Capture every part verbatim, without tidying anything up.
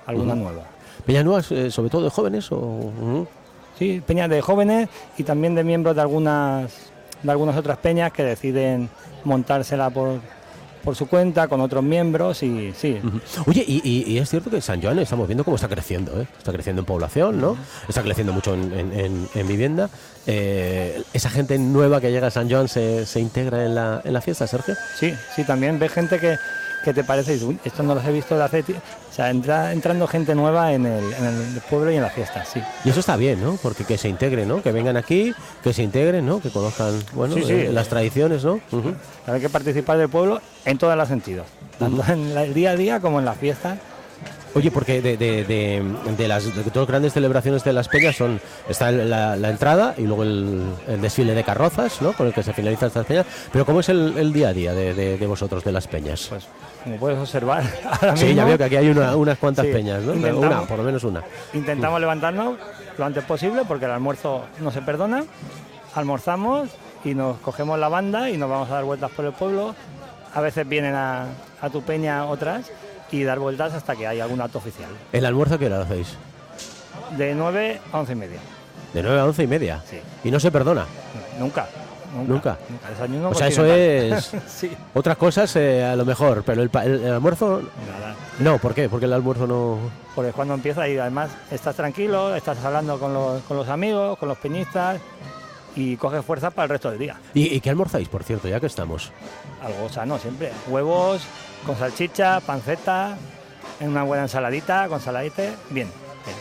alguna uh-huh. nueva. ¿Peñas nuevas, eh, sobre todo de jóvenes? O... Uh-huh. Sí, peñas de jóvenes y también de miembros de algunas, de algunas otras peñas que deciden montársela por... por su cuenta, con otros miembros y sí. Uh-huh. Oye, y, y, y es cierto que San Joan estamos viendo cómo está creciendo, ¿eh? Está creciendo en población, ¿no? Está creciendo mucho en, en, en, en vivienda. Eh, ¿Esa gente nueva que llega a San Joan se, se integra en la, en la fiesta, Sergio? Sí, sí, también ves gente que, que te parece, y uy, esto no los he visto de hace tiempo. O sea, entra entrando gente nueva en el, en el pueblo y en la fiesta, sí. Y eso está bien, ¿no? Porque que se integren, ¿no? Que vengan aquí, que se integren, ¿no? Que conozcan, bueno, sí, sí. Eh, las tradiciones, ¿no? Uh-huh. Hay que participar del pueblo en todos los sentidos, tanto uh-huh. en el día a día como en la fiesta. Oye, porque de, de, de, de las de todas las grandes celebraciones de las peñas son está la, la entrada y luego el, el desfile de carrozas, ¿no? Con el que se finalizan estas peñas. Pero ¿cómo es el, el día a día de, de, de vosotros, de las peñas? Pues como puedes observar ahora sí, mismo, ya veo que aquí hay una, unas cuantas sí, peñas, ¿no? Una, por lo menos una. Intentamos uh. levantarnos lo antes posible porque el almuerzo no se perdona. Almorzamos y nos cogemos la banda y nos vamos a dar vueltas por el pueblo. A veces vienen a, a tu peña otras y dar vueltas hasta que haya algún acto oficial. ¿El almuerzo qué hora lo hacéis? De nueve a once y media. ¿De nueve a once y media? Sí. ¿Y no se perdona? No, nunca. Nunca. ¿Nunca? Nunca. Desayuno o sea, eso es... sí. Otras cosas eh, a lo mejor, pero el, el, el almuerzo... Nada. No, ¿por qué? Porque el almuerzo no... Porque cuando empieza y además estás tranquilo, estás hablando con los, con los amigos, con los peñistas y coges fuerza para el resto del día. ¿Y, y qué almorzáis, por cierto, ya que estamos? Algo sano siempre. Huevos con salchicha, panceta, en una buena ensaladita, con saladite, bien.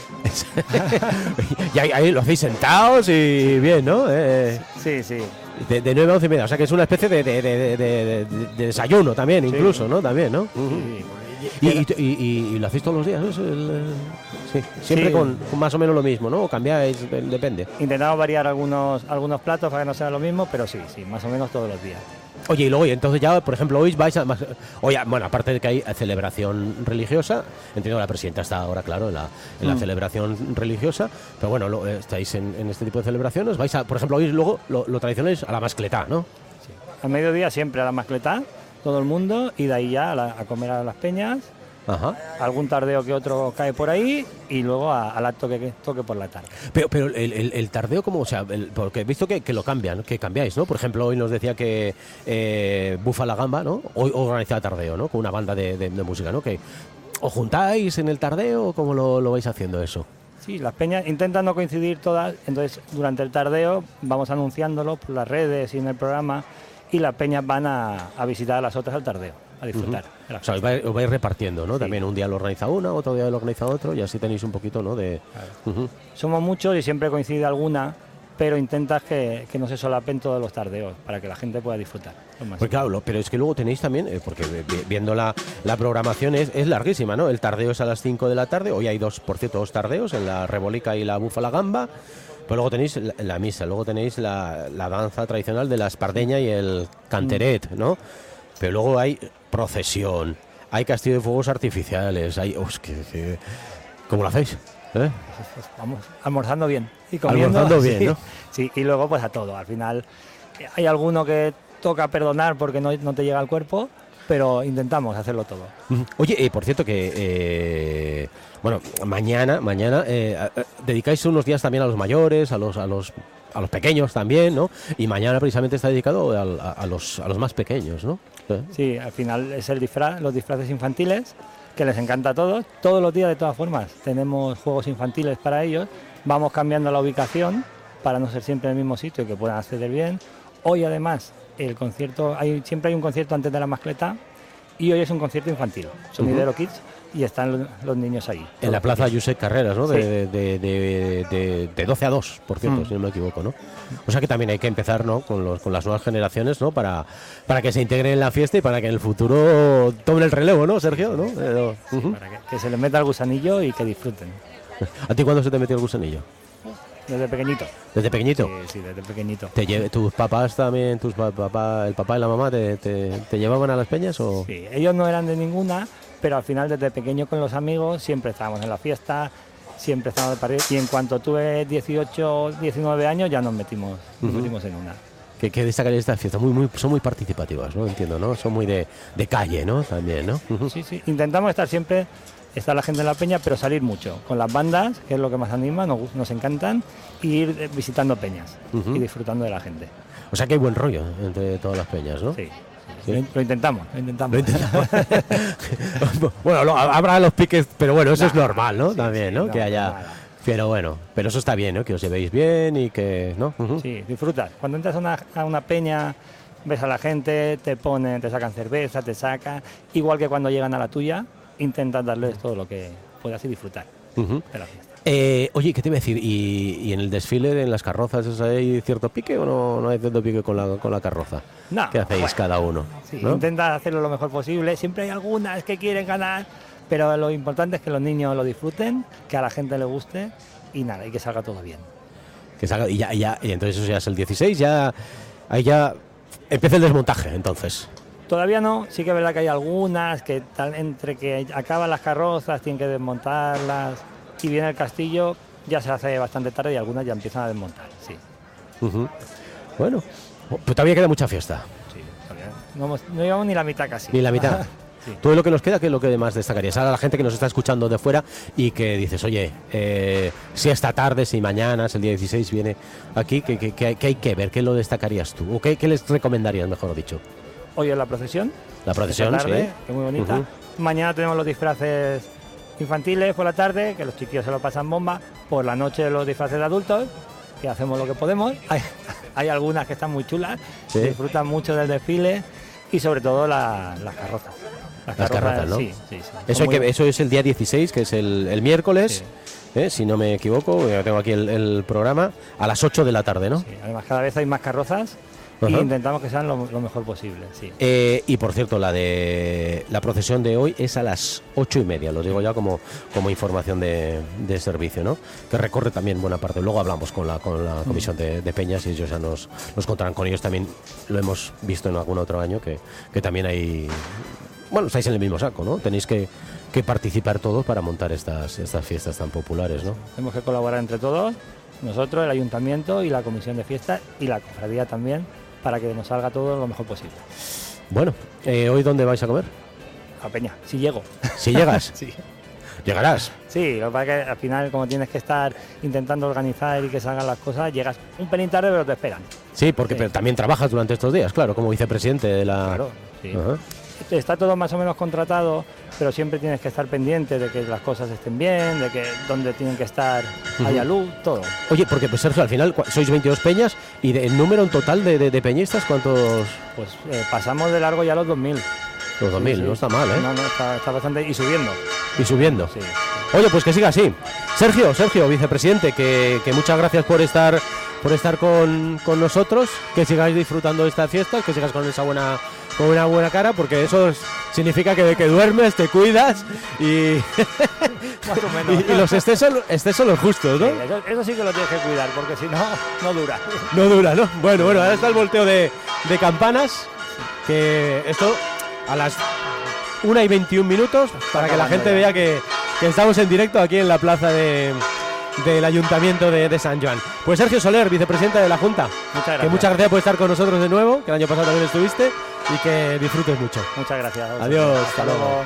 Y ahí, ahí lo hacéis sentados y bien, ¿no? Eh, sí, sí. De, de nueve a once y media, o sea que es una especie de, de, de, de, de, de desayuno también, sí. Incluso, ¿no? También, ¿no? Uh-huh. Sí. Y, y, y, y, y lo hacéis todos los días, ¿no? El, el, sí. Siempre sí. Con, con más o menos lo mismo, ¿no? O cambiáis, depende. Intentamos variar algunos algunos platos para que no sea lo mismo, pero sí, sí, más o menos todos los días. Oye, y luego, y entonces ya, por ejemplo, hoy vais a... Más, oye, bueno, aparte de que hay celebración religiosa, entiendo que la presidenta está ahora, claro, en la, en la mm. celebración religiosa, pero bueno, lo, estáis en, en este tipo de celebraciones, vais a, por ejemplo, hoy luego lo, lo tradicional es a la mascletá, ¿no? Sí. Al mediodía siempre a la mascletá, todo el mundo, y de ahí ya a, la, a comer a las peñas. Ajá. Algún tardeo que otro cae por ahí y luego a, al acto que, que toque por la tarde. Pero pero el, el, el tardeo, ¿cómo? O sea, el, porque he visto que, que lo cambian, que cambiáis, ¿no? Por ejemplo, hoy nos decía que eh, Bufa la Gamba, ¿no? Hoy organiza tardeo, ¿no? Con una banda de, de, de música, ¿no? Que ¿os juntáis en el tardeo o cómo lo, lo vais haciendo eso? Sí, las peñas intentan no coincidir todas, entonces durante el tardeo vamos anunciándolo por las redes y en el programa y las peñas van a, a visitar a las otras al tardeo, a disfrutar. Uh-huh. O sea, os vais, os vais repartiendo, ¿no? Sí. También un día lo organiza una, otro día lo organiza otro y así tenéis un poquito, ¿no? De... Claro. Uh-huh. Somos muchos y siempre coincide alguna, pero intentas que, que no se solapen todos los tardeos para que la gente pueda disfrutar. Pues claro, lo, pero es que luego tenéis también, eh, porque viendo la, la programación es, es larguísima, ¿no? El tardeo es a las cinco de la tarde, hoy hay dos, por cierto, dos tardeos, en la Rebolica y la Bufa la Gamba. Pues luego tenéis la, la misa, luego tenéis la, la danza tradicional de la espardeña y el canteret, ¿no? Pero luego hay procesión, hay castillo de fuegos artificiales, hay... Oh, que, que, ¿cómo lo hacéis? ¿Eh? Vamos almorzando bien y comiendo. Almorzando bien, sí, ¿no? Sí, y luego pues a todo. Al final hay alguno que toca perdonar porque no, no te llega al cuerpo, pero intentamos hacerlo todo. Oye, eh, por cierto que... Eh, bueno, mañana, mañana eh, dedicáis unos días también a los mayores, a los, a los, a los pequeños también, ¿no? Y mañana precisamente está dedicado a, a, a los, a los más pequeños, ¿no? ¿Eh? Sí, al final es el disfraz, los disfraces infantiles, que les encanta a todos. Todos los días, de todas formas, tenemos juegos infantiles para ellos. Vamos cambiando la ubicación para no ser siempre en el mismo sitio y que puedan acceder bien. Hoy, además, el concierto, hay, siempre hay un concierto antes de la mascleta y hoy es un concierto infantil, Sonidero uh-huh. Kids. Y están los, los niños ahí. En la plaza Josep Carreras, ¿no? Sí. De, de, de, de, de doce a dos, por cierto, mm. si no me equivoco, ¿no? O sea que también hay que empezar, ¿no? Con, los, con las nuevas generaciones, ¿no? Para, para que se integren en la fiesta y para que en el futuro tomen el relevo, ¿no, Sergio? ¿No? Pero, sí, uh-huh. Para que, que se les meta el gusanillo y que disfruten. ¿A ti cuándo se te metió el gusanillo? Desde pequeñito. ¿Desde pequeñito? Sí, sí, desde pequeñito. ¿Te lleve, ¿Tus papás también, tus papá, el papá y la mamá, te, te, te llevaban a las peñas? O? Sí, ellos no eran de ninguna, pero al final desde pequeño con los amigos siempre estábamos en la fiesta, siempre estábamos de partir, y en cuanto tuve dieciocho, diecinueve años ya nos metimos, nos uh-huh. metimos en una. Que, que destacaría estas fiestas, muy, muy, son muy participativas, ¿no? Entiendo, ¿no? Son muy de, de calle, ¿no? También, ¿no? Uh-huh. Sí, sí, intentamos estar siempre estar la gente en la peña, pero salir mucho, con las bandas, que es lo que más anima, nos, nos encantan, y ir visitando peñas uh-huh. y disfrutando de la gente. O sea que hay buen rollo entre todas las peñas, ¿no? Sí. Sí. Lo, lo intentamos, lo intentamos. Lo intentamos. Bueno, lo, habrá los piques, pero bueno, eso nah, es normal, ¿no? Sí, También, ¿no? Sí, que no, haya... Nada. Pero bueno, pero eso está bien, ¿no? Que os llevéis bien y que... ¿no? Uh-huh. Sí, disfrutas. Cuando entras a una, a una peña, ves a la gente, te ponen, te sacan cerveza, te sacan... Igual que cuando llegan a la tuya, intentas darles todo lo que puedas y disfrutar uh-huh. de la fiesta. Eh, oye, ¿qué te iba a decir? ¿Y, y en el desfile, en las carrozas, hay cierto pique o no, no hay cierto pique con la, con la carroza? No. ¿Qué hacéis bueno, cada uno? Sí, ¿no? Intentas hacerlo lo mejor posible. Siempre hay algunas que quieren ganar, pero lo importante es que los niños lo disfruten, que a la gente le guste y nada, y que salga todo bien. Que salga, y ya, ya, y entonces eso ya es el dieciséis, ya, ahí ya empieza el desmontaje, entonces. Todavía no, sí que es verdad que hay algunas que tal, entre que acaban las carrozas, tienen que desmontarlas y viene el castillo, ya se hace bastante tarde y algunas ya empiezan a desmontar, sí. Uh-huh. Bueno, pues todavía queda mucha fiesta. Sí, todavía no, hemos, no llevamos ni la mitad casi. Ni la mitad. Sí. Todo lo que nos queda, ¿qué es lo que más destacarías? Ahora la gente que nos está escuchando de fuera y que dices, oye, eh, si esta tarde, si mañana, si el día dieciséis viene aquí, ¿qué, qué, qué, qué hay que ver? ¿Qué lo destacarías tú? ¿O qué, qué les recomendarías, mejor dicho? Hoy es la procesión. La procesión, esta tarde, sí. Que es muy bonita. Uh-huh. Mañana tenemos los disfraces infantiles por la tarde, que los chiquillos se lo pasan bomba. Por la noche los disfraces de adultos, que hacemos lo que podemos. Hay, hay algunas que están muy chulas, ¿sí? Disfrutan mucho del desfile y sobre todo la, las carrozas. Las, las carrozas, carrozas, ¿no? Sí, sí, sí. Eso, hay que, eso es el día dieciséis, que es el, el miércoles, sí. eh, si no me equivoco, yo tengo aquí el, el programa, a las ocho de la tarde, ¿no? Sí, además cada vez hay más carrozas. Uh-huh. Y intentamos que sean lo, lo mejor posible, sí. Eh, y por cierto, la de la procesión de hoy es a las ocho y media, lo digo ya como, como información de, de servicio, ¿no? Que recorre también buena parte. Luego hablamos con la, con la comisión uh-huh. de, de peñas y ellos ya nos, nos contarán. Con ellos también lo hemos visto en algún otro año, que, que también hay... Bueno, estáis en el mismo saco, ¿no? Tenéis que, que participar todos para montar estas, estas fiestas tan populares, ¿no? Tenemos que colaborar entre todos, nosotros, el ayuntamiento y la comisión de fiestas y la cofradía también, para que nos salga todo lo mejor posible. Bueno, eh, ¿hoy dónde vais a comer? A Peña, si llego. ¿Si llegas? Sí. ¿Llegarás? Sí, lo que pasa es que al final, como tienes que estar intentando organizar y que salgan las cosas, llegas un pelín tarde, pero te esperan. Sí, porque sí. Pero también trabajas durante estos días, claro, como vicepresidente de la... Claro, sí. Uh-huh. Está todo más o menos contratado, pero siempre tienes que estar pendiente de que las cosas estén bien, de que donde tienen que estar haya luz, todo. Oye, porque pues Sergio, al final sois veintidós peñas y de, el número en total de, de, de peñistas, ¿cuántos? Pues eh, pasamos de largo ya a los dos mil. Los dos mil, sí, sí. No está mal, ¿eh? No, no, está, está bastante... y subiendo. Y subiendo. Sí. Oye, pues que siga así. Sergio, Sergio, vicepresidente, que, que muchas gracias por estar por estar con, con nosotros, que sigáis disfrutando de estas fiestas, que sigas con esa buena con una buena cara, porque eso es, significa que, que duermes, te cuidas y, más o menos. y, y los excesos, excesos los justos, ¿no? Sí, eso, eso sí que lo tienes que cuidar, porque si no, no dura. No dura, ¿no? Bueno, bueno, ahora está el volteo de, de campanas, que esto a las una y veintiún minutos, para que la gente vea que, que estamos en directo aquí en la plaza de... del Ayuntamiento de, de San Joan. Pues Sergio Soler, vicepresidente de la Junta. Muchas gracias. Que muchas gracias por estar con nosotros de nuevo, que el año pasado también estuviste, y que disfrutes mucho. Muchas gracias. Adiós, hasta luego.